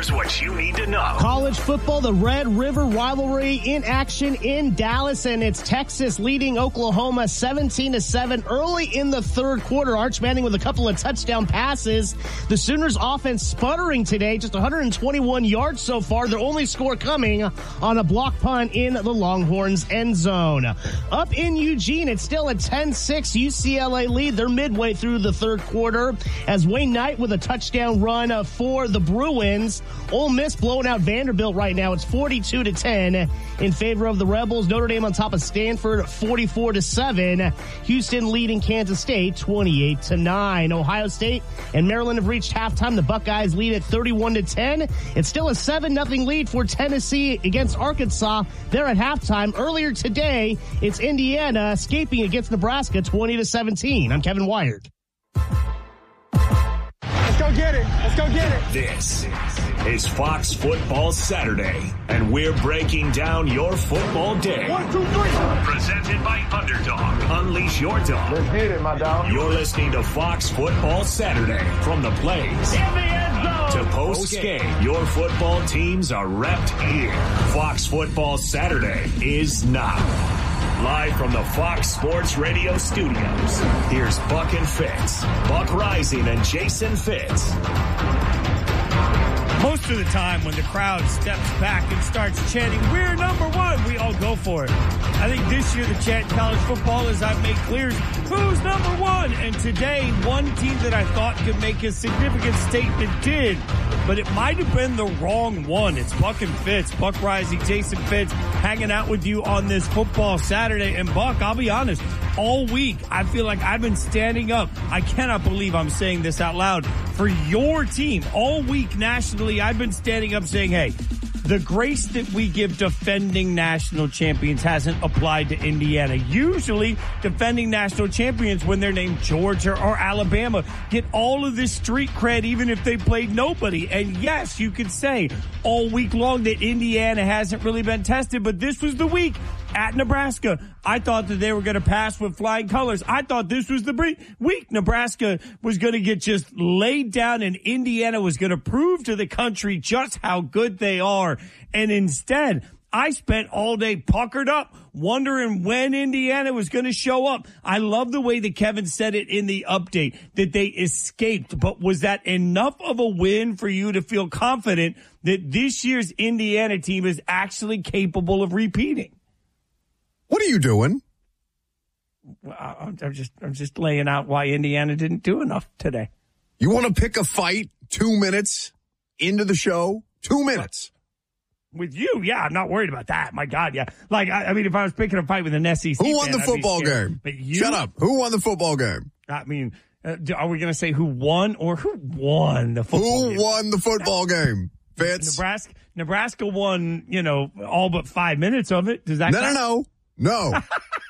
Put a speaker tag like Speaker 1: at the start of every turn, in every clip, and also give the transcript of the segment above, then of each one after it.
Speaker 1: Here's what you need to know.
Speaker 2: College football, the Red River rivalry in action in Dallas, and it's Texas leading Oklahoma 17-7 early in the third quarter. Arch Manning with a couple of touchdown passes. The Sooners offense sputtering today, just 121 yards so far. Their only score coming on a block punt in the Longhorns end zone. Up in Eugene, it's still a 10-6 UCLA lead. They're midway through the third quarter as Wayne Knight with a touchdown run for the Bruins. Ole Miss blowing out Vanderbilt right now. It's 42-10 in favor of the Rebels. Notre Dame on top of Stanford 44-7. Houston leading Kansas State 28-9. Ohio State and Maryland have reached halftime. The Buckeyes lead at 31-10. It's still a 7-0 lead for Tennessee against Arkansas. They're at halftime. Earlier today, it's Indiana escaping against Nebraska 20-17. I'm Kevin Wired.
Speaker 3: Let's go get it. Let's go get it.
Speaker 1: This is Fox Football Saturday, and we're breaking down your football day.
Speaker 3: 1, 2, 3.
Speaker 1: Presented by Underdog. Unleash your dog.
Speaker 3: Let's get it, my dog.
Speaker 1: You're listening to Fox Football Saturday. From the plays
Speaker 3: In the end zone.
Speaker 1: to post-game, your football teams are repped here. Fox Football Saturday is now. Live from the Fox Sports Radio studios, here's Buck and Fitz. Buck Rising and Jason Fitz.
Speaker 4: Most of the time when the crowd steps back and starts chanting, "We're number one," we all go for it. I think this year the chant in college football, as I've made clear, is who's number one? And today, one team that I thought could make a significant statement did, but it might have been the wrong one. It's Buck and Fitz, Buck Rising, Jason Fitz, hanging out with you on this football Saturday. And Buck, I'll be honest, all week I feel like I've been standing up. I cannot believe I'm saying this out loud. For your team, all week nationally, I've been standing up saying, hey, the grace that we give defending national champions hasn't applied to Indiana. Usually, defending national champions, when they're named Georgia or Alabama, get all of this street cred even if they played nobody. And yes, you could say all week long that Indiana hasn't really been tested, but this was the week at Nebraska. I thought that they were going to pass with flying colors. I thought this was the week Nebraska was going to get just laid down and Indiana was going to prove to the country just how good they are. And instead, I spent all day puckered up, wondering when Indiana was going to show up. I love the way that Kevin said it in the update, that they escaped. But was that enough of a win for you to feel confident that this year's Indiana team is actually capable of repeating?
Speaker 5: What are you doing?
Speaker 4: I'm just laying out why Indiana didn't do enough today.
Speaker 5: You want to pick a fight 2 minutes into the show? 2 minutes.
Speaker 4: With you, yeah, I'm not worried about that. My God, yeah. Like, I mean, if I was picking a fight with an SEC
Speaker 5: who won
Speaker 4: fan,
Speaker 5: the football game?
Speaker 4: But you,
Speaker 5: shut up. Who won the football game?
Speaker 4: I mean, are we going to say who won or who won the football game?
Speaker 5: Who won the football game? Fitz?
Speaker 4: Nebraska won, all but 5 minutes of it. Does that count?
Speaker 5: No.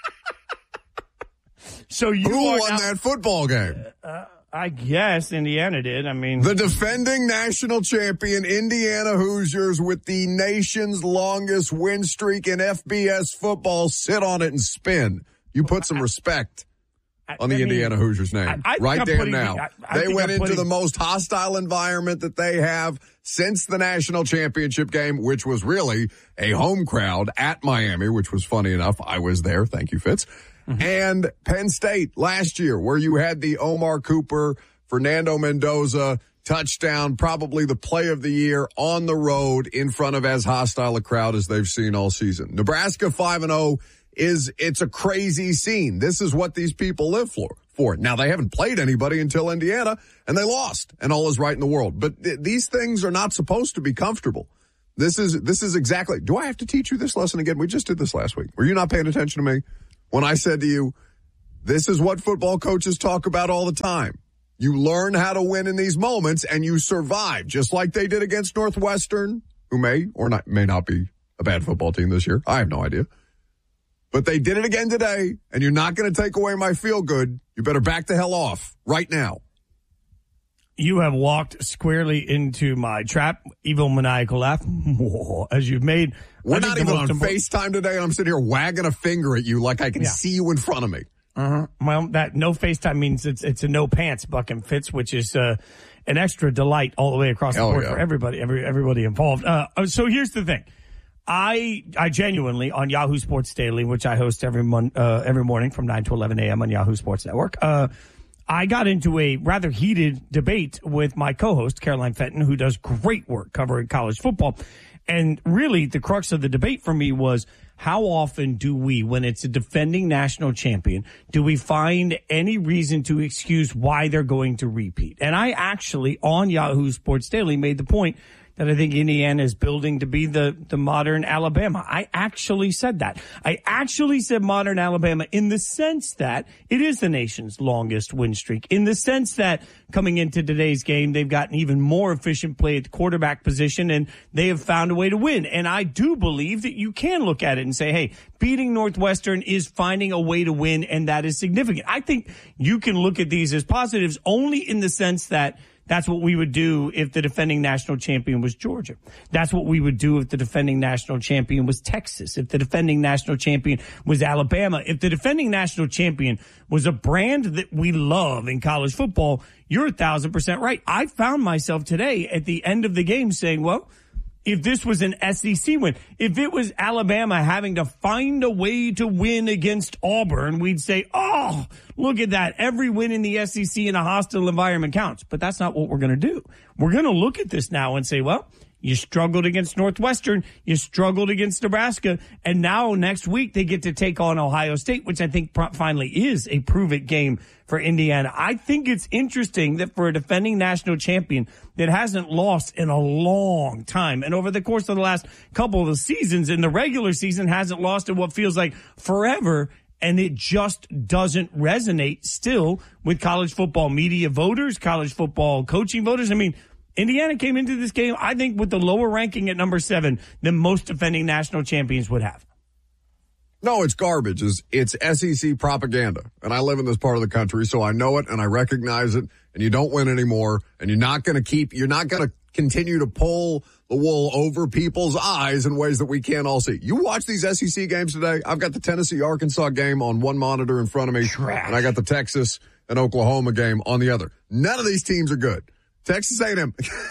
Speaker 4: So you
Speaker 5: who won that football game?
Speaker 4: I guess Indiana did. I mean,
Speaker 5: the defending national champion Indiana Hoosiers with the nation's longest win streak in FBS football sit on it and spin. You put some respect on the Indiana Hoosiers name right there now. They went into the most hostile environment that they have since the national championship game, which was really a home crowd at Miami, which was funny enough. I was there. Thank you, Fitz. Mm-hmm. And Penn State last year, where you had the Omar Cooper, Fernando Mendoza touchdown, probably the play of the year on the road in front of as hostile a crowd as they've seen all season. Nebraska 5-0 it's a crazy scene. This is what these people live for. Now, they haven't played anybody until Indiana, and they lost, and all is right in the world. But these things are not supposed to be comfortable. This is exactly. Do I have to teach you this lesson again? We just did this last week. Were you not paying attention to me when I said to you, this is what football coaches talk about all the time. You learn how to win in these moments, and you survive, just like they did against Northwestern, who may not be a bad football team this year. I have no idea. But they did it again today, and you're not going to take away my feel good. You better back the hell off right now.
Speaker 4: You have walked squarely into my trap, evil maniacal laugh, as you've made.
Speaker 5: We're not even on FaceTime today, and I'm sitting here wagging a finger at you like I can see you in front of me.
Speaker 4: Well, that no FaceTime means it's a no pants, Buck and Fitz, which is an extra delight all the way across the board for everybody involved. So here's the thing. I genuinely, on Yahoo Sports Daily, which I host every morning from 9 to 11 a.m. on Yahoo Sports Network, I got into a rather heated debate with my co-host, Caroline Fenton, who does great work covering college football. And really, the crux of the debate for me was, how often do we, when it's a defending national champion, do we find any reason to excuse why they're going to repeat? And I actually, on Yahoo Sports Daily, made the point that I think Indiana is building to be the modern Alabama. I actually said that. I actually said modern Alabama in the sense that it is the nation's longest win streak, in the sense that coming into today's game, they've gotten even more efficient play at the quarterback position, and they have found a way to win. And I do believe that you can look at it and say, hey, beating Northwestern is finding a way to win, and that is significant. I think you can look at these as positives only in the sense that that's what we would do if the defending national champion was Georgia. That's what we would do if the defending national champion was Texas, if the defending national champion was Alabama, if the defending national champion was a brand that we love in college football. You're 1,000% right. I found myself today at the end of the game saying, well, if this was an SEC win, if it was Alabama having to find a way to win against Auburn, we'd say, oh, look at that. Every win in the SEC in a hostile environment counts. But that's not what we're going to do. We're going to look at this now and say, well, you struggled against Northwestern. You struggled against Nebraska. And now next week they get to take on Ohio State, which I think finally is a prove-it game for Indiana. I think it's interesting that for a defending national champion that hasn't lost in a long time, and over the course of the last couple of seasons in the regular season hasn't lost in what feels like forever, and it just doesn't resonate still with college football media voters, college football coaching voters. I mean, Indiana came into this game, I think, with the lower ranking at number 7 than most defending national champions would have.
Speaker 5: No, it's garbage. It's SEC propaganda. And I live in this part of the country, so I know it and I recognize it. And you don't win anymore. And you're not going to continue to pull the wool over people's eyes in ways that we can't all see. You watch these SEC games today. I've got the Tennessee-Arkansas game on one monitor in front of me.
Speaker 4: Trash.
Speaker 5: And I got the Texas and Oklahoma game on the other. None of these teams are good. Texas A&M.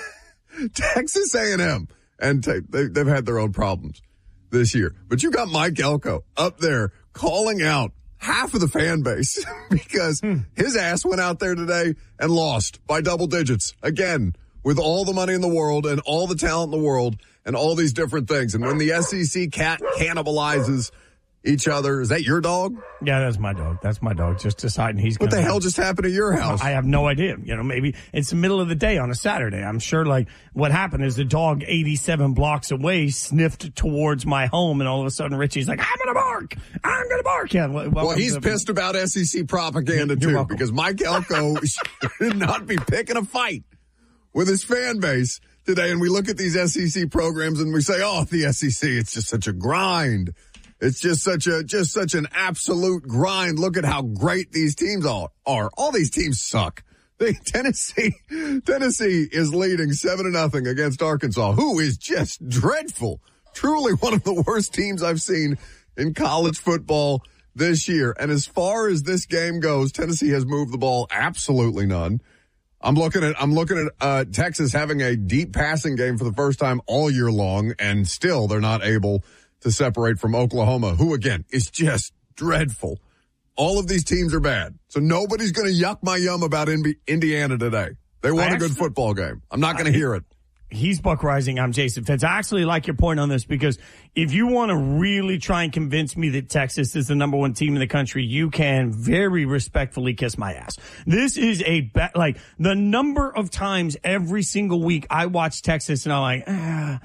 Speaker 5: Texas A&M. And they've had their own problems this year. But you got Mike Elko up there calling out half of the fan base because his ass went out there today and lost by double digits again with all the money in the world and all the talent in the world and all these different things. And when the SEC cannibalizes each other, is that your dog?
Speaker 4: Yeah, that's my dog. That's my dog. Just deciding he's
Speaker 5: What the hell just happened at your house?
Speaker 4: I have no idea. Maybe it's the middle of the day on a Saturday. I'm sure what happened is the dog 87 blocks away sniffed towards my home, and all of a sudden Richie's like, I'm going to bark. I'm going to bark. Yeah,
Speaker 5: well, he's pissed about SEC propaganda too, because Mike Elko should not be picking a fight with his fan base today. And we look at these SEC programs and we say, oh, the SEC, it's just such a grind. It's just such an absolute grind. Look at how great these teams are. All these teams suck. Tennessee is leading 7-0 against Arkansas, who is just dreadful. Truly one of the worst teams I've seen in college football this year. And as far as this game goes, Tennessee has moved the ball absolutely none. I'm looking at Texas having a deep passing game for the first time all year long, and still they're not able to separate from Oklahoma, who, again, is just dreadful. All of these teams are bad. So nobody's going to yuck my yum about Indiana today. They won a good football game. I'm not going to hear it.
Speaker 4: He's Buck Rising. I'm Jason Fitz. I actually like your point on this, because if you want to really try and convince me that Texas is the number 1 team in the country, you can very respectfully kiss my ass. This is the number of times every single week I watch Texas and I'm like,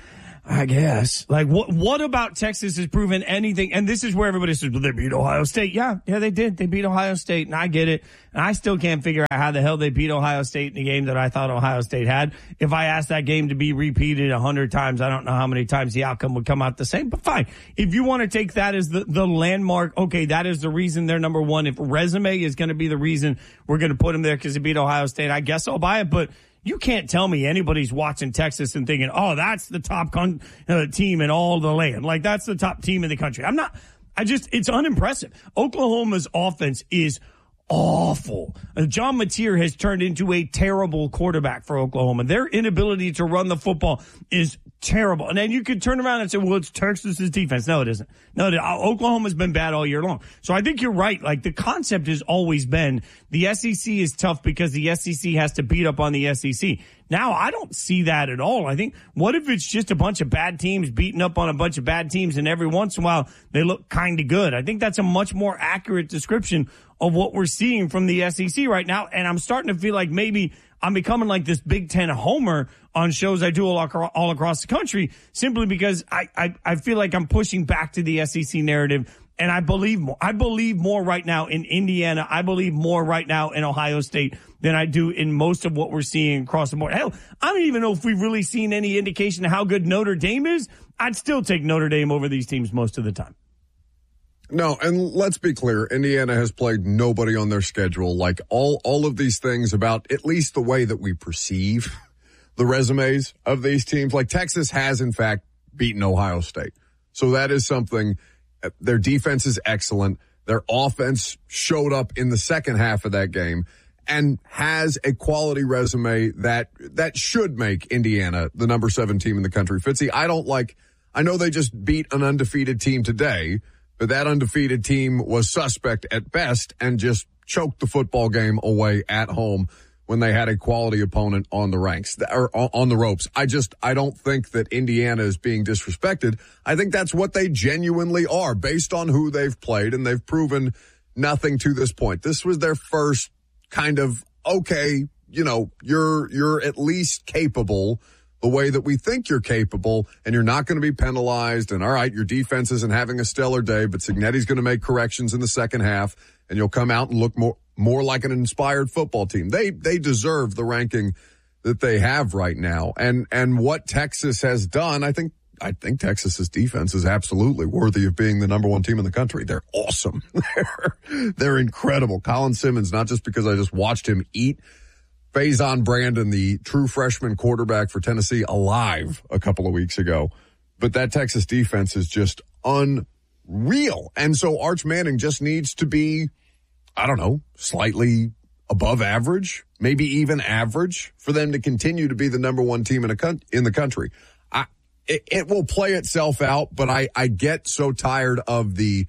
Speaker 4: I guess. What about Texas has proven anything? And this is where everybody says, well, they beat Ohio State. Yeah, they did. They beat Ohio State, and I get it. And I still can't figure out how the hell they beat Ohio State in a game that I thought Ohio State had. If I asked that game to be repeated 100 times, I don't know how many times the outcome would come out the same. But fine. If you want to take that as the landmark, okay, that is the reason they're number 1. If resume is going to be the reason we're going to put them there because they beat Ohio State, I guess I'll buy it. But you can't tell me anybody's watching Texas and thinking, oh, that's the top team in all the land. That's the top team in the country. It's unimpressive. Oklahoma's offense is awful. John Mateer has turned into a terrible quarterback for Oklahoma. Their inability to run the football is terrible. And then you could turn around and say, well, it's Texas's defense. No, it isn't. No, Oklahoma's been bad all year long. So I think you're right. Like, the concept has always been the SEC is tough because the SEC has to beat up on the SEC. Now, I don't see that at all. I think, what if it's just a bunch of bad teams beating up on a bunch of bad teams, and every once in a while they look kind of good? I think that's a much more accurate description of what we're seeing from the SEC right now. And I'm starting to feel like maybe I'm becoming like this Big Ten homer on shows I do all across the country, simply because I feel like I'm pushing back to the SEC narrative. And I believe more. I believe more right now in Indiana. I believe more right now in Ohio State than I do in most of what we're seeing across the board. Hell, I don't even know if we've really seen any indication of how good Notre Dame is. I'd still take Notre Dame over these teams most of the time.
Speaker 5: No, and let's be clear, Indiana has played nobody on their schedule. Like, all of these things about at least the way that we perceive the resumes of these teams. Like, Texas has, in fact, beaten Ohio State. So that is something. Their defense is excellent. Their offense showed up in the second half of that game and has a quality resume that should make Indiana the number 7 team in the country. Fitzy, I know they just beat an undefeated team today, but that undefeated team was suspect at best and just choked the football game away at home when they had a quality opponent on the ranks or on the ropes. I don't think that Indiana is being disrespected. I think that's what they genuinely are based on who they've played, and they've proven nothing to this point. This was their first kind of, okay, you're at least capable the way that we think you're capable, and you're not going to be penalized. And all right, your defense isn't having a stellar day, but Cignetti's going to make corrections in the second half, and you'll come out and look more like an inspired football team. They deserve the ranking that they have right now. And what Texas has done, I think Texas's defense is absolutely worthy of being the number 1 team in the country. They're awesome. They're incredible. Colin Simmons, not just because I just watched him eat Faison Brandon, the true freshman quarterback for Tennessee, alive a couple of weeks ago. But that Texas defense is just unreal. And so Arch Manning just needs to be, I don't know, slightly above average, maybe even average, for them to continue to be the number 1 team in the country. It will play itself out, but I get so tired of the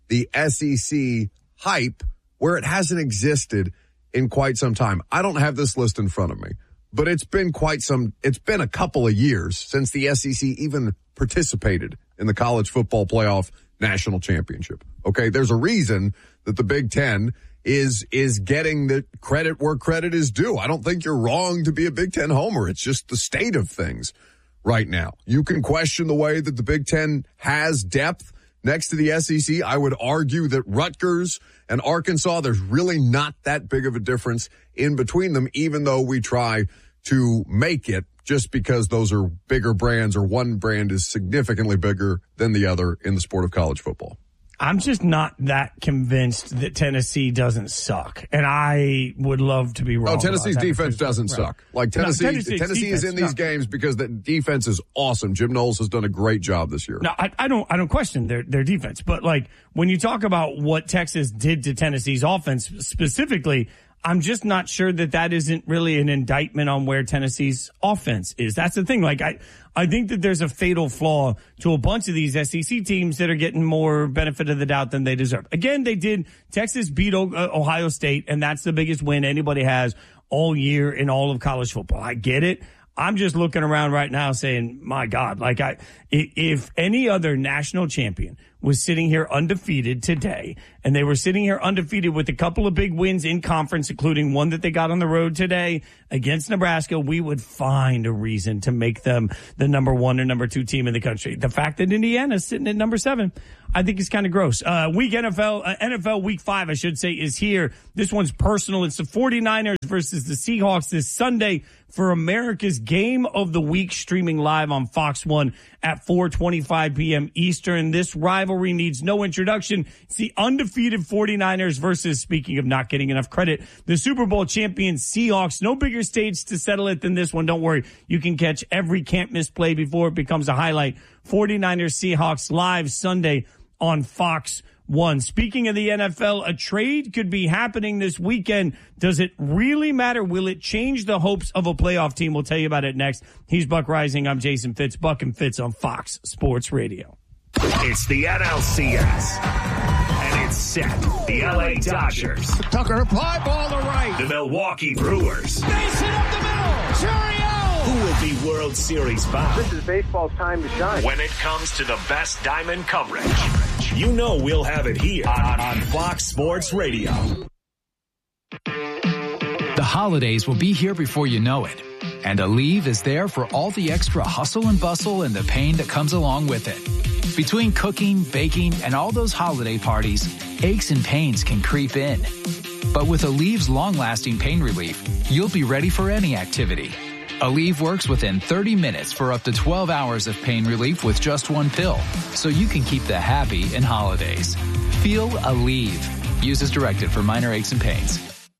Speaker 5: SEC hype where it hasn't existed in quite some time. I don't have this list in front of me, but it's been a couple of years since the SEC even participated in the college football playoff national championship. Okay, there's a reason that the Big Ten is getting the credit where credit is due. I don't think you're wrong to be a Big Ten homer. It's just the state of things right now. You can question the way that the Big Ten has depth next to the SEC. I would argue that Rutgers and Arkansas, there's really not that big of a difference in between them, even though we try to make it just because those are bigger brands, or one brand is significantly bigger than the other in the sport of college football.
Speaker 4: I'm just not that convinced that Tennessee doesn't suck, and I would love to be wrong.
Speaker 5: Oh, Tennessee's defense doesn't suck. Like Tennessee is in these games because the defense is awesome. Jim Knowles has done a great job this year.
Speaker 4: No, I don't question their defense, but like when you talk about what Texas did to Tennessee's offense specifically, I'm just not sure that isn't really an indictment on where Tennessee's offense is. That's the thing. Like, I think that there's a fatal flaw to a bunch of these SEC teams that are getting more benefit of the doubt than they deserve. Again, Texas beat Ohio State, and that's the biggest win anybody has all year in all of college football. I get it. I'm just looking around right now saying, my God, like if any other national champion was sitting here undefeated today, and they were sitting here undefeated with a couple of big wins in conference, including one that they got on the road today against Nebraska, we would find a reason to make them the number 1 or number 2 team in the country. The fact that Indiana's sitting at number 7, I think is kind of gross. NFL Week 5, I should say, is here. This one's personal. It's the 49ers versus the Seahawks this Sunday for America's Game of the Week, streaming live on Fox 1 at 4:25 p.m. Eastern. This rivalry needs no introduction. It's the undefeated 49ers versus, speaking of not getting enough credit, the Super Bowl champion Seahawks. No bigger stage to settle it than this one. Don't worry. You can catch every can't miss play before it becomes a highlight. 49ers Seahawks live Sunday on Fox won. Speaking of the NFL, a trade could be happening this weekend. Does it really matter? Will it change the hopes of a playoff team? We'll tell you about it next. He's Buck Rising. I'm Jason Fitz. Buck and Fitz on Fox Sports Radio.
Speaker 1: It's the NLCS. And it's set. The LA Dodgers.
Speaker 3: Tucker, fly ball to right.
Speaker 1: The Milwaukee Brewers.
Speaker 3: Base hit up the middle. Cheerio!
Speaker 1: Who will be World Series bound?
Speaker 3: This is baseball's time to shine.
Speaker 1: When it comes to the best diamond coverage, you know we'll have it here on Fox Sports Radio.
Speaker 6: The holidays will be here before you know it. And Aleve is there for all the extra hustle and bustle and the pain that comes along with it. Between cooking, baking, and all those holiday parties, aches and pains can creep in. But with Aleve's long-lasting pain relief, you'll be ready for any activity. Aleve works within 30 minutes for up to 12 hours of pain relief with just one pill, so you can keep the happy in holidays. Feel Aleve. Use as directed for minor aches and pains.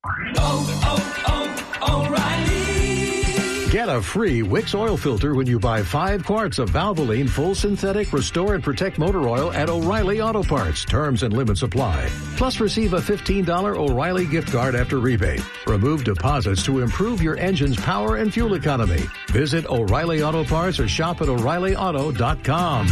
Speaker 7: O'Reilly. Get a free Wix oil filter when you buy 5 quarts of Valvoline Full Synthetic Restore and Protect Motor Oil at O'Reilly Auto Parts. Terms and limits apply. Plus, receive a $15 O'Reilly gift card after rebate. Remove deposits to improve your engine's power and fuel economy. Visit O'Reilly Auto Parts or shop at O'ReillyAuto.com.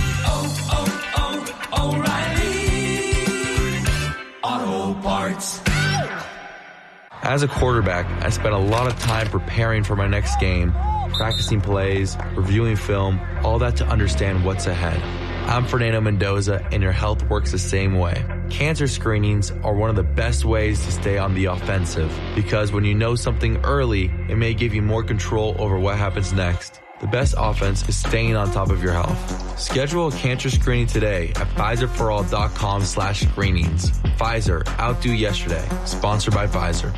Speaker 8: O'Reilly Auto Parts.
Speaker 9: As a quarterback, I spent a lot of time preparing for my next game, practicing plays, reviewing film, all that to understand what's ahead. I'm Fernando Mendoza, and your health works the same way. Cancer screenings are one of the best ways to stay on the offensive, because when you know something early, it may give you more control over what happens next. The best offense is staying on top of your health. Schedule a cancer screening today at PfizerForAll.com/screenings. Pfizer, outdo yesterday. Sponsored by Pfizer.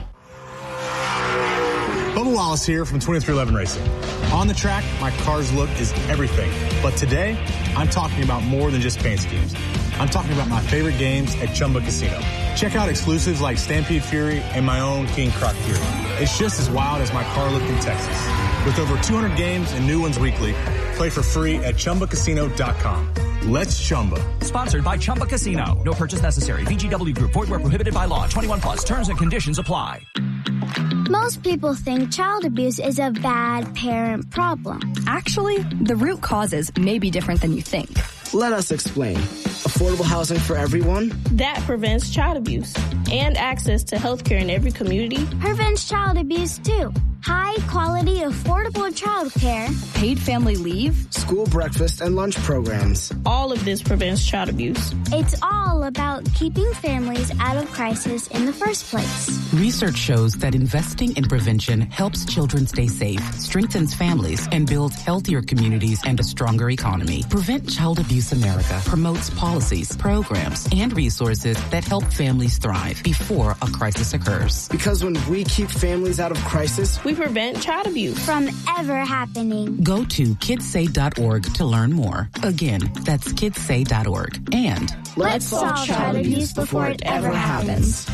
Speaker 10: Bubba Wallace here from 2311 Racing. On the track, my car's look is everything. But today, I'm talking about more than just paint schemes. I'm talking about my favorite games at Chumba Casino. Check out exclusives like Stampede Fury and my own King Croc Fury. It's just as wild as my car look in Texas. With over 200 games and new ones weekly, play for free at ChumbaCasino.com. Let's Chumba.
Speaker 11: Sponsored by Chumba Casino. No purchase necessary. VGW Group. Void where prohibited by law. 21 plus. Terms and conditions apply.
Speaker 12: Most people think child abuse is a bad parent problem.
Speaker 13: Actually, the root causes may be different than you think.
Speaker 14: Let us explain. Affordable housing for everyone?
Speaker 15: That prevents child abuse. And access to health care in every community
Speaker 12: prevents child abuse too. High quality, affordable child care.
Speaker 13: Paid family leave.
Speaker 14: School breakfast and lunch programs.
Speaker 15: All of this prevents child abuse.
Speaker 12: It's all about keeping families out of crisis in the first place.
Speaker 16: Research shows that investing in prevention helps children stay safe, strengthens families, and builds healthier communities and a stronger economy. Prevent Child Abuse America promotes policies, programs, and resources that help families thrive before a crisis occurs.
Speaker 14: Because when we keep families out of crisis,
Speaker 15: we prevent child abuse
Speaker 12: from ever happening.
Speaker 16: Go to kidssay.org to learn more. Again, that's kidssay.org. And
Speaker 12: let's solve child abuse before it ever happens.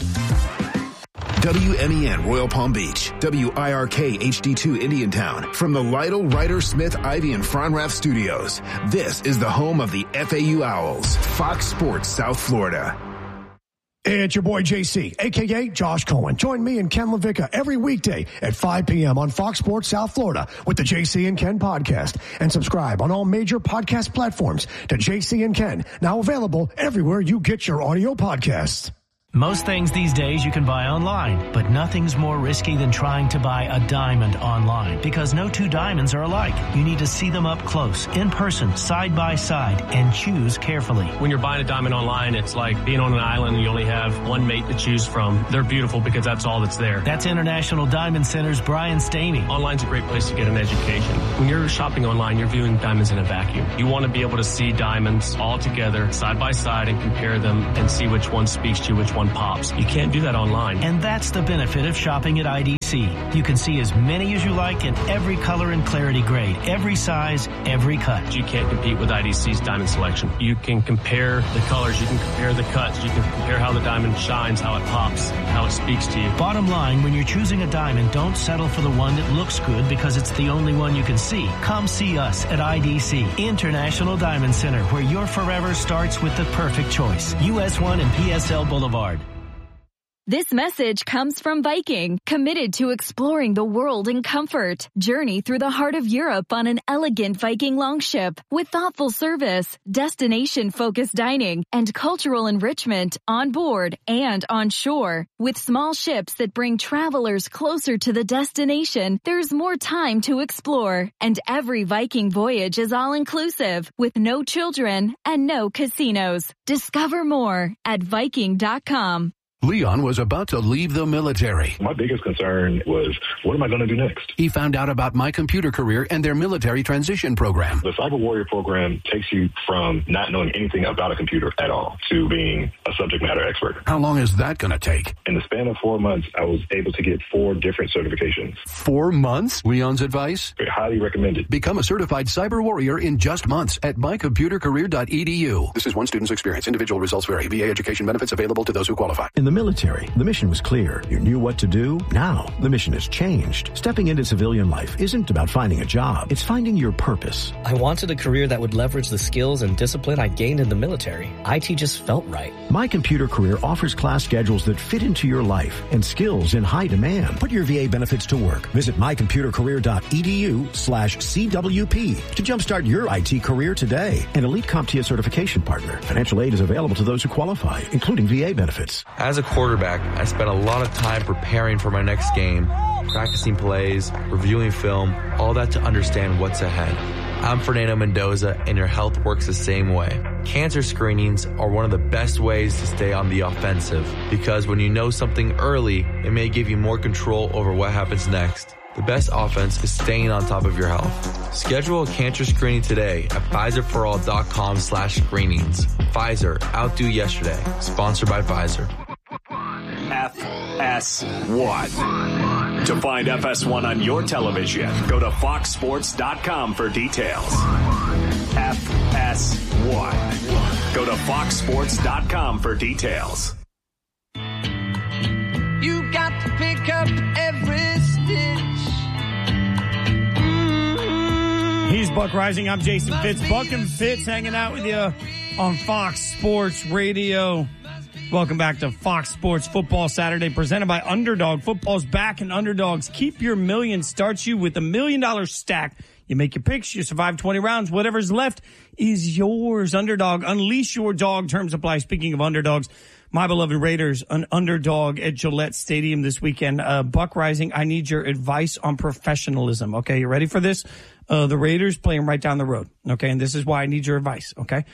Speaker 17: WMEN Royal Palm Beach, WIRK HD2 Indiantown. From the Lytle, Ryder, Smith, Ivy, and Fronrath Studios, this is the home of the FAU Owls, Fox Sports South Florida.
Speaker 18: It's your boy JC, a.k.a. Josh Cohen. Join me and Ken LaVicka every weekday at 5 p.m. on Fox Sports South Florida with the JC and Ken podcast. And subscribe on all major podcast platforms to JC and Ken, now available everywhere you get your audio podcasts.
Speaker 19: Most things these days you can buy online, but nothing's more risky than trying to buy a diamond online, because no two diamonds are alike. You need to see them up close, in person, side by side, and choose carefully.
Speaker 20: When you're buying a diamond online, it's like being on an island and you only have one mate to choose from. They're beautiful because that's all that's there.
Speaker 19: That's International Diamond Center's Brian Staney.
Speaker 20: Online's a great place to get an education. When you're shopping online, you're viewing diamonds in a vacuum. You want to be able to see diamonds all together, side by side, and compare them and see which one speaks to you, which one pops. You can't do that online.
Speaker 19: And that's the benefit of shopping at IDC. IDC. You can see as many as you like in every color and clarity grade, every size, every cut.
Speaker 20: You can't compete with IDC's diamond selection. You can compare the colors, you can compare the cuts, you can compare how the diamond shines, how it pops, how it speaks to you.
Speaker 19: Bottom line, when you're choosing a diamond, don't settle for the one that looks good because it's the only one you can see. Come see us at IDC, International Diamond Center, where your forever starts with the perfect choice. US 1 and PSL Boulevard.
Speaker 13: This message comes from Viking, committed to exploring the world in comfort. Journey through the heart of Europe on an elegant Viking longship with thoughtful service, destination-focused dining, and cultural enrichment on board and on shore. With small ships that bring travelers closer to the destination, there's more time to explore. And every Viking voyage is all-inclusive, with no children and no casinos. Discover more at Viking.com.
Speaker 7: Leon was about to leave the military.
Speaker 21: My biggest concern was, what am I going to do next?
Speaker 7: He found out about My Computer Career and their military transition program.
Speaker 21: The Cyber Warrior program takes you from not knowing anything about a computer at all to being a subject matter expert.
Speaker 7: How long is that going to take?
Speaker 21: In the span of 4 months, I was able to get 4 different certifications.
Speaker 7: 4 months? Leon's advice?
Speaker 21: Highly recommended.
Speaker 7: Become a certified Cyber Warrior in just months at mycomputercareer.edu. This is one student's experience. Individual results vary. VA education benefits available to those who qualify.
Speaker 18: In the military, the mission was clear. You knew what to do. Now, the mission has changed. Stepping into civilian life isn't about finding a job. It's finding your purpose.
Speaker 22: I wanted a career that would leverage the skills and discipline I gained in the military. IT just felt right.
Speaker 18: My Computer Career offers class schedules that fit into your life and skills in high demand. Put your VA benefits to work. Visit mycomputercareer.edu/CWP to jumpstart your IT career today. An elite CompTIA certification partner. Financial aid is available to those who qualify, including VA benefits.
Speaker 9: As a quarterback, I spent a lot of time preparing for my next game, practicing plays, reviewing film, all that to understand what's ahead. I'm Fernando Mendoza, and your health works the same way. Cancer screenings are one of the best ways to stay on the offensive, because when you know something early, it may give you more control over what happens next. The best offense is staying on top of your health. Schedule a cancer screening today at PfizerForAll.com/screenings. Pfizer, outdo yesterday. Sponsored by Pfizer.
Speaker 1: FS1. To find FS1 on your television, go to foxsports.com for details. FS1. Go to foxsports.com for details.
Speaker 8: You got to pick up every stitch.
Speaker 4: He's Buck Rising. I'm Jason Fitz. Buck and Fitz hanging out with you on Fox Sports Radio. Welcome back to Fox Sports Football Saturday, presented by Underdog. Football's back, and Underdogs Keep Your Million starts you with $1 million stack. You make your picks, you survive 20 rounds. Whatever's left is yours. Underdog, unleash your dog. Terms apply. Speaking of underdogs, my beloved Raiders, an underdog at Gillette Stadium this weekend. Buck Rising, I need your advice on professionalism. Okay, you ready for this? The Raiders playing right down the road. Okay, and this is why I need your advice. Okay,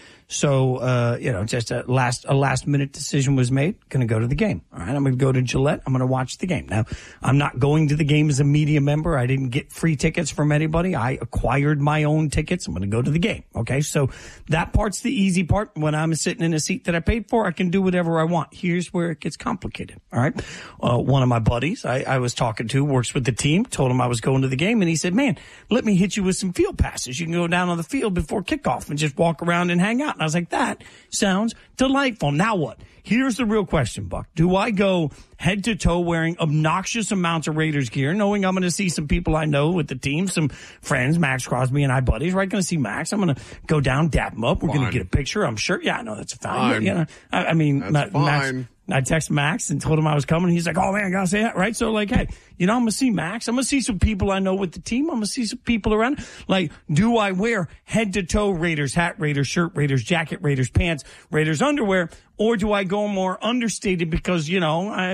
Speaker 4: so just a last minute decision was made. Going to go to the game. All right, I'm going to go to Gillette. I'm going to watch the game. Now, I'm not going to the game as a media member. I didn't get free tickets from anybody. I acquired my own tickets. I'm going to go to the game. Okay, so that part's the easy part. When I'm sitting in a seat that I paid for, I can do whatever I want. Here's where it gets complicated. All right, one of my buddies I was talking to works with the team. Told him I was going to the game, and he said, "Man, let me hit you with some field passes. You can go down on the field before kickoff and just walk around and hang out." And I was like, that sounds delightful. Now what? Here's the real question, Buck. Do I go head to toe wearing obnoxious amounts of Raiders gear, knowing I'm going to see some people I know with the team, some friends, Max Crosby and I buddies, right? Going to see Max. I'm going to go down, dap him up. We're going to get a picture. I'm sure. Yeah, I know that's fine. But, I mean,
Speaker 5: that's
Speaker 4: Max,
Speaker 5: fine.
Speaker 4: I texted Max and told him I was coming. He's like, "Oh man, I gotta say that," right? So like, hey, I'm gonna see Max. I'm gonna see some people I know with the team. I'm gonna see some people around. Like, do I wear head to toe Raiders hat, Raiders shirt, Raiders jacket, Raiders pants, Raiders underwear, or do I go more understated because I'm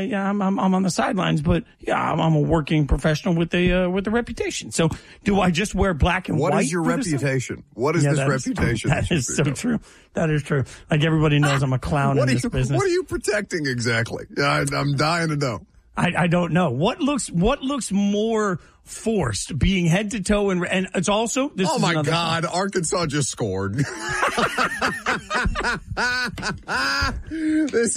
Speaker 4: on the sidelines, but I'm a working professional with a reputation. So do I just wear black and white?
Speaker 5: What is your reputation? What is this reputation?
Speaker 4: That is so true. That is true. Like everybody knows I'm a clown in this business.
Speaker 5: What are you protecting exactly? I'm dying to know.
Speaker 4: I don't know. What looks more forced, being head to toe and it's also this.
Speaker 5: Oh my God! Arkansas just scored. This is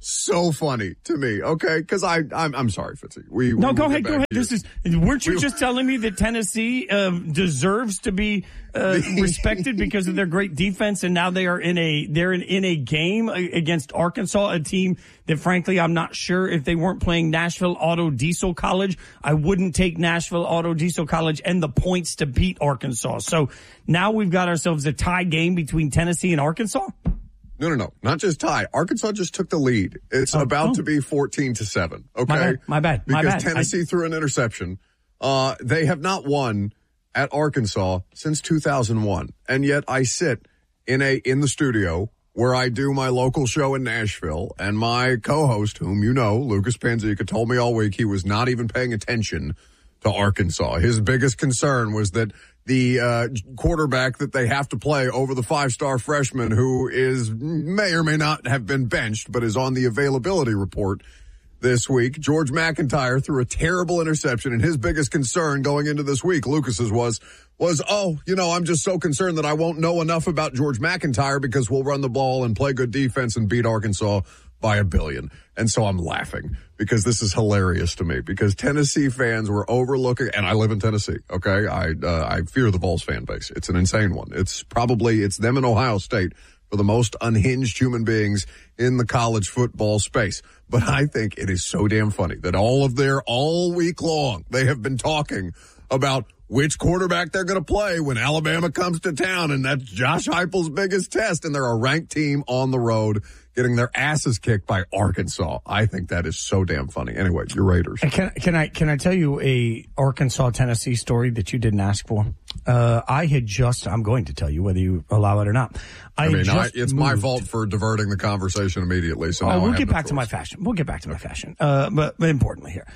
Speaker 5: so funny to me, okay? Because I'm sorry, Fitzy.
Speaker 4: Go ahead. Weren't you just telling me that Tennessee deserves to be respected because of their great defense, and now they're in a game against Arkansas, a team that, frankly, I'm not sure if they weren't playing Nashville Auto Diesel College, I wouldn't take Nashville Auto Diesel College and the points to beat Arkansas. So now we've got ourselves a tie game between Tennessee and Arkansas.
Speaker 5: No. Not just tie. Arkansas just took the lead. It's about to be 14-7. Okay.
Speaker 4: My bad.
Speaker 5: Because Tennessee threw an interception. They have not won at Arkansas since 2001. And yet I sit in the studio where I do my local show in Nashville, and my co-host, whom you know, Lucas Panzica, told me all week he was not even paying attention to Arkansas. His biggest concern was that the quarterback that they have to play over the 5-star freshman who may or may not have been benched, but is on the availability report this week. George McIntyre threw a terrible interception, and his biggest concern going into this week, Lucas's was, I'm just so concerned that I won't know enough about George McIntyre because we'll run the ball and play good defense and beat Arkansas by 1 billion. And so I'm laughing because this is hilarious to me because Tennessee fans were overlooking, and I live in Tennessee, okay? I fear the Vols fan base. It's an insane one. It's them in Ohio State for the most unhinged human beings in the college football space. But I think it is so damn funny that all week long, they have been talking about which quarterback they're going to play when Alabama comes to town, and that's Josh Heupel's biggest test, and they're a ranked team on the road getting their asses kicked by Arkansas. I think that is so damn funny. Anyway, your Raiders.
Speaker 4: Can I tell you a Arkansas-Tennessee story that you didn't ask for? I'm going to tell you whether you allow it or not.
Speaker 5: It's my fault for diverting the conversation immediately. So
Speaker 4: we'll get back to my fashion. But importantly here,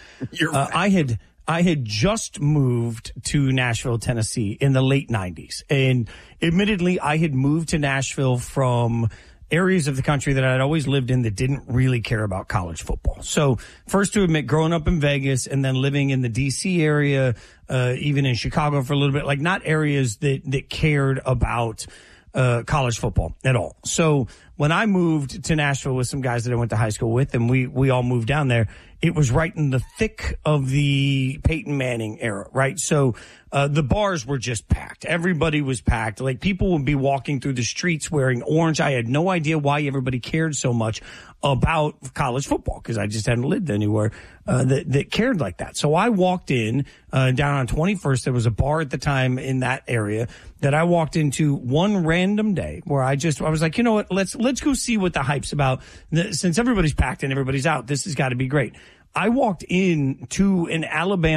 Speaker 4: I had just moved to Nashville, Tennessee in the late 90s. And admittedly, I had moved to Nashville from areas of the country that I'd always lived in that didn't really care about college football. So first to admit, growing up in Vegas and then living in the DC area, even in Chicago for a little bit, like not areas that cared about college football at all. So when I moved to Nashville with some guys that I went to high school with, and we all moved down there, it was right in the thick of the Peyton Manning era, right? So the bars were just packed. Everybody was packed. Like, people would be walking through the streets wearing orange. I had no idea why everybody cared so much about college football because I just hadn't lived anywhere that cared like that. So I walked in down on 21st. There was a bar at the time in that area that I walked into one random day where I was like, you know what, let's go see what the hype's about. Since everybody's packed and everybody's out, this has got to be great. I walked in to an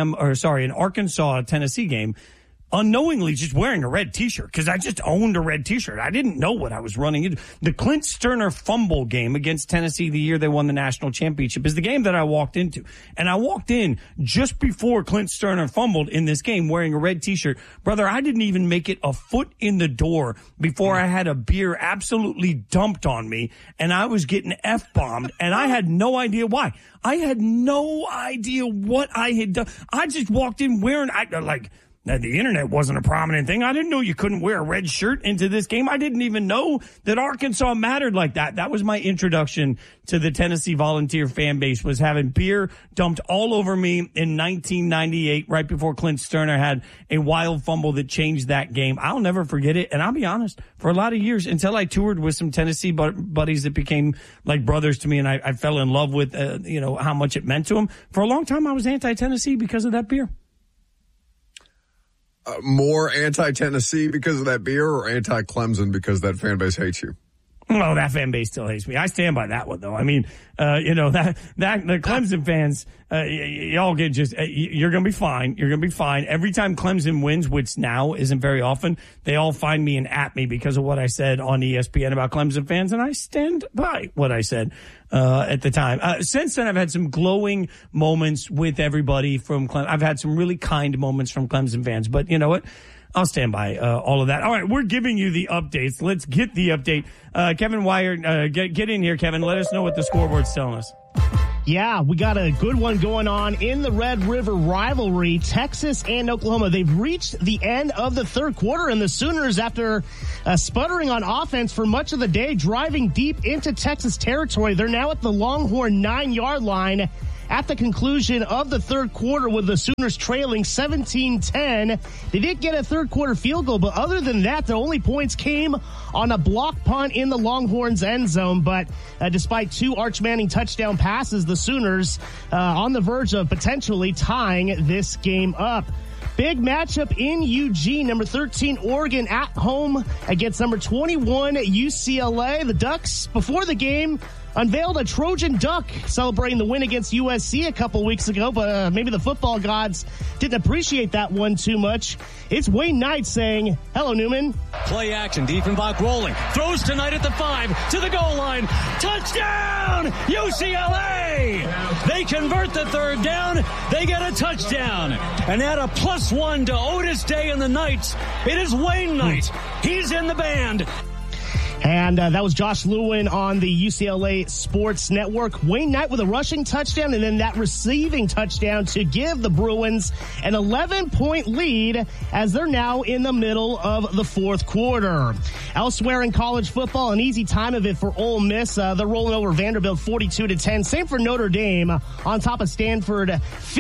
Speaker 4: Arkansas-Tennessee game unknowingly just wearing a red T-shirt because I just owned a red T-shirt. I didn't know what I was running into. The Clint Sterner fumble game against Tennessee the year they won the national championship is the game that I walked into. And I walked in just before Clint Sterner fumbled in this game wearing a red T-shirt. Brother, I didn't even make it a foot in the door before I had a beer absolutely dumped on me, and I was getting F-bombed, and I had no idea why. I had no idea what I had done. I just walked in wearing, the internet wasn't a prominent thing. I didn't know you couldn't wear a red shirt into this game. I didn't even know that Arkansas mattered like that. That was my introduction to the Tennessee Volunteer fan base, was having beer dumped all over me in 1998, right before Clint Sterner had a wild fumble that changed that game. I'll never forget it. And I'll be honest, for a lot of years, until I toured with some Tennessee buddies that became like brothers to me, and I fell in love with, how much it meant to them. For a long time, I was anti-Tennessee because of that beer.
Speaker 5: More anti-Tennessee because of that beer, or anti-Clemson because that fan base hates you?
Speaker 4: Well, that fan base still hates me. I stand by that one, though. I mean, the Clemson fans, y'all get you're going to be fine. You're going to be fine. Every time Clemson wins, which now isn't very often, they all find me and at me because of what I said on ESPN about Clemson fans, and I stand by what I said at the time. Since then, I've had some glowing moments with everybody from Clemson. I've had some really kind moments from Clemson fans, but you know what? I'll stand by all of that. All right, we're giving you the updates. Let's get the update. Kevin Wire, get in here, Kevin. Let us know what the scoreboard's telling us.
Speaker 2: Yeah, we got a good one going on in the Red River rivalry. Texas and Oklahoma, they've reached the end of the third quarter, and the Sooners, after sputtering on offense for much of the day, driving deep into Texas territory, they're now at the Longhorn 9-yard line at the conclusion of the third quarter, with the Sooners trailing 17-10. They did get a third quarter field goal, but other than that, the only points came on a block punt in the Longhorns end zone. But despite 2 Arch Manning touchdown passes, the Sooners on the verge of potentially tying this game up. Big matchup in Eugene. Number 13 Oregon at home against number 21 UCLA. The Ducks, before the game, unveiled a Trojan duck celebrating the win against USC a couple weeks ago, but maybe the football gods didn't appreciate that one too much. It's Wayne Knight saying, hello, Newman.
Speaker 3: Play action, Diefenbach rolling. Throws tonight at the 5 to the goal line. Touchdown, UCLA! They convert the third down. They get a touchdown. And add a +1 to Otis Day and the Knights. It is Wayne Knight. He's in the band.
Speaker 2: And that was Josh Lewin on the UCLA Sports Network. Wayne Knight with a rushing touchdown and then that receiving touchdown to give the Bruins an 11-point lead as they're now in the middle of the fourth quarter. Elsewhere in college football, an easy time of it for Ole Miss. They're rolling over Vanderbilt 42-10. Same for Notre Dame on top of Stanford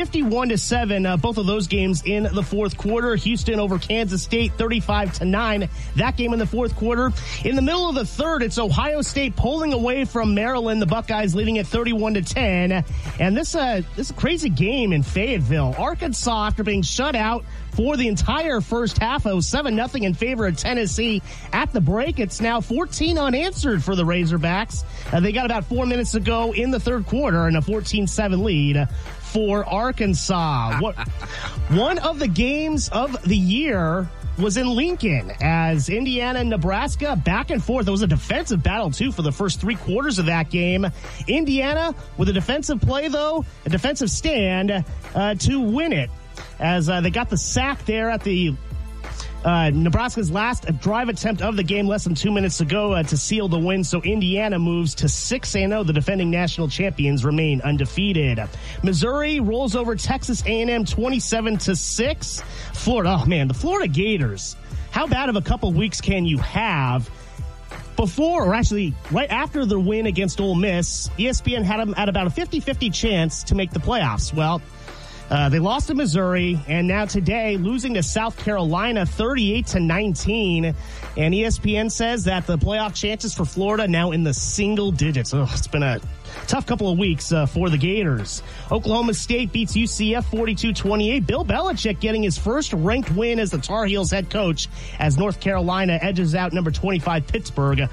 Speaker 2: 51-7. Both of those games in the fourth quarter. Houston over Kansas State 35-9. That game in the fourth quarter. In the middle of the third, it's Ohio State pulling away from Maryland. The Buckeyes leading at 31-10. And this is a crazy game in Fayetteville. Arkansas, after being shut out for the entire first half, it was 7-0 in favor of Tennessee. At the break, it's now 14 unanswered for the Razorbacks. They got about 4 minutes to go in the third quarter and a 14-7 lead for Arkansas. One of the games of the year was in Lincoln as Indiana and Nebraska back and forth. It was a defensive battle, too, for the first 3 quarters of that game. Indiana with a defensive play, though, a defensive stand to win it as they got the sack there at the Nebraska's last drive attempt of the game, less than 2 minutes to go to seal the win. So Indiana moves to 6-0. The defending national champions remain undefeated. Missouri rolls over Texas A&M 27-6. Florida, oh man, the Florida Gators. How bad of a couple weeks can you have? Before, or actually right after the win against Ole Miss, ESPN had them at about a 50-50 chance to make the playoffs. Well, they lost to Missouri, and now today losing to South Carolina 38-19. And ESPN says that the playoff chances for Florida now in the single digits. Oh, it's been a tough couple of weeks for the Gators. Oklahoma State beats UCF 42-28. Bill Belichick getting his first ranked win as the Tar Heels head coach as North Carolina edges out number 25 Pittsburgh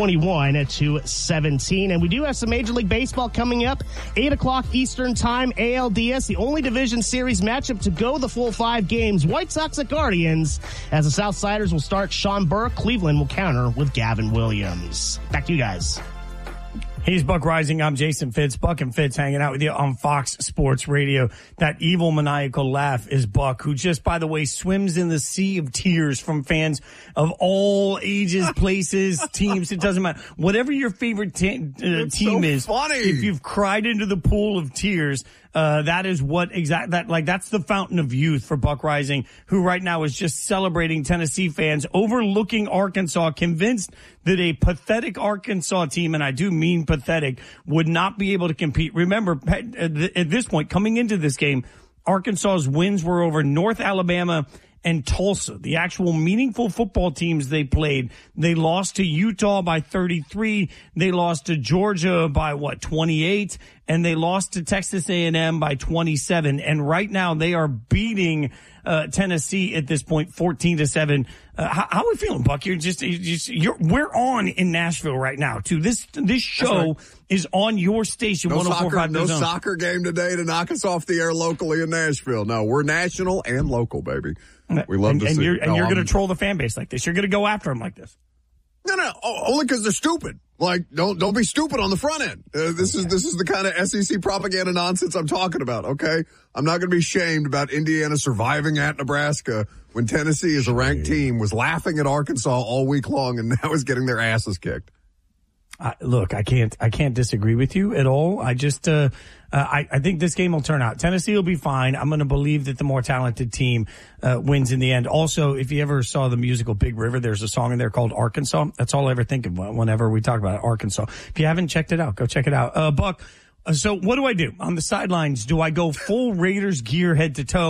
Speaker 2: 21-17. And we do have some Major League Baseball coming up. 8 o'clock Eastern time, ALDS, the only division series matchup to go the full 5 games. White Sox at Guardians as the Southsiders will start Sean Burke. Cleveland will counter with Gavin Williams. Back to you guys.
Speaker 4: He's Buck Rising. I'm Jason Fitz. Buck and Fitz hanging out with you on Fox Sports Radio. That evil maniacal laugh is Buck, who just, by the way, swims in the sea of tears from fans of all ages, places, teams. It doesn't matter. Whatever your favorite team is,
Speaker 5: funny.
Speaker 4: If you've cried into the pool of tears, that is what that's the fountain of youth for Buck Rising, who right now is just celebrating Tennessee fans, overlooking Arkansas, convinced that a pathetic Arkansas team, and I do mean pathetic, would not be able to compete. Remember, at this point, coming into this game, Arkansas's wins were over North Alabama and Tulsa, the actual meaningful football teams they played. They lost to Utah by 33. They lost to Georgia by 28, and they lost to Texas A&M by 27. And right now they are beating Tennessee at this point 14-7. How are we feeling, Buck? We're on in Nashville right now too. This show is on your station.
Speaker 5: No soccer game today to knock us off the air locally in Nashville. No, we're national and local, baby. We love to see it.
Speaker 4: And you're going to troll the fan base like this. You're going to go after them like this.
Speaker 5: No, only because they're stupid. Like, don't be stupid on the front end. This is the kind of SEC propaganda nonsense I'm talking about, okay? I'm not going to be shamed about Indiana surviving at Nebraska when Tennessee, as a ranked team, was laughing at Arkansas all week long and now is getting their asses kicked.
Speaker 6: Look, I can't disagree with you at all. I just, I think this game will turn out. Tennessee will be fine. I'm going to believe that the more talented team wins in the end. Also, if you ever saw the musical Big River, there's a song in there called Arkansas. That's all I ever think of whenever we talk about it, Arkansas. If you haven't checked it out, go check it out. Buck, so what do I do? On the sidelines, do I go full Raiders gear head to toe?